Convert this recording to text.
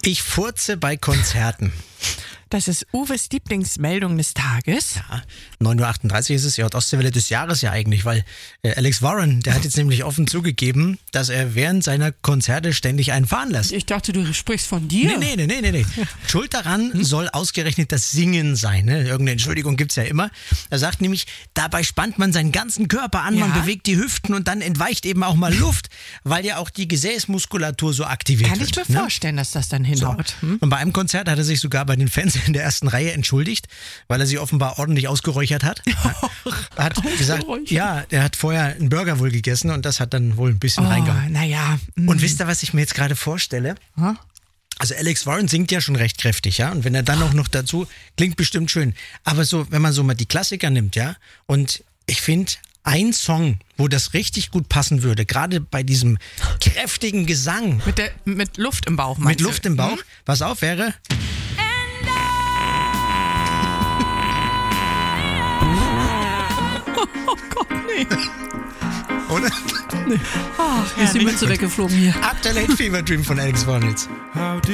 Ich furze bei Konzerten. Das ist Uwes Lieblingsmeldung des Tages. Ja, 9.38 Uhr ist es ja, Ostseewelle des Jahres ja eigentlich, weil Alex Warren, der hat jetzt nämlich offen zugegeben, dass er während seiner Konzerte ständig einen fahren lässt. Ich dachte, du sprichst von dir. Nee. Schuld daran soll ausgerechnet das Singen sein. Ne? Irgendeine Entschuldigung gibt's ja immer. Er sagt nämlich, dabei spannt man seinen ganzen Körper an, man bewegt die Hüften und dann entweicht eben auch mal Luft, weil ja auch die Gesäßmuskulatur so aktiviert wird. Kann ich mir vorstellen, dass das dann hinhaut. So. Und bei einem Konzert hat er sich sogar bei den Fans in der ersten Reihe entschuldigt, weil er sich offenbar ordentlich ausgeräuchert hat. Er hat gesagt, ja, er hat vorher einen Burger wohl gegessen und das hat dann wohl ein bisschen reingehauen. Naja. Und wisst ihr, was ich mir jetzt gerade vorstelle? Also Alex Warren singt ja schon recht kräftig, ja, und wenn er dann auch noch dazu, klingt bestimmt schön. Aber so, wenn man so mal die Klassiker nimmt, ja, und ich finde, ein Song, wo das richtig gut passen würde, gerade bei diesem kräftigen Gesang. Mit Luft im Bauch, meinst du? Mit Luft im Bauch. Pass auf, wäre... Oh Gott, nee. Oder? Nee. Ach, ist die Mütze weggeflogen hier. Up the Late Fever Dream von Alex Warren jetzt.